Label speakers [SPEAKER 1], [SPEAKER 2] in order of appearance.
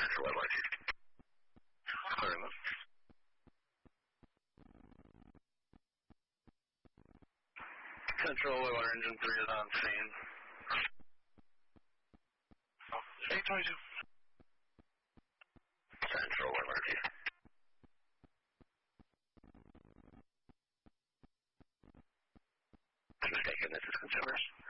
[SPEAKER 1] Central LRT. Clear move. Central Weather Engine 3 is on scene. 822. Central LRT. Mistaken, this is consumers.